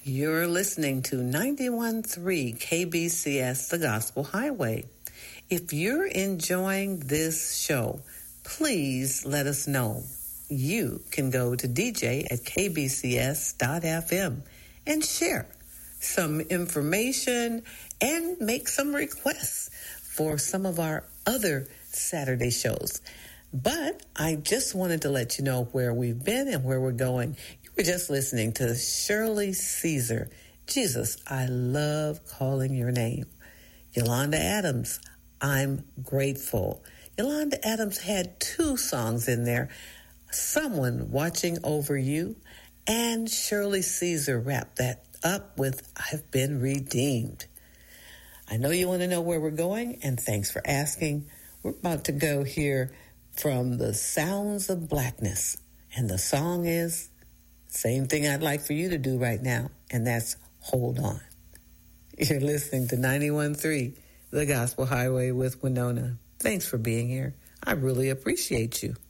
You're listening to 91.3 KBCS, The Gospel Highway. If you're enjoying this show, please let us know. You can go to dj@kbcs.fm and share some information and make some requests for some of our other Saturday shows. But I just wanted to let you know where we've been and where we're going. You were just listening to Shirley Caesar. Jesus, I love calling your name. Yolanda Adams, I'm grateful. Yolanda Adams had 2 songs in there, Someone Watching Over You, and Shirley Caesar wrapped that up with I've Been Redeemed. I know you want to know where we're going, and thanks for asking. We're about to go here from the Sounds of Blackness, and the song is same thing I'd like for you to do right now, and that's Hold On. You're listening to 91.3, The Gospel Highway with Winona. Thanks for being here. I really appreciate you.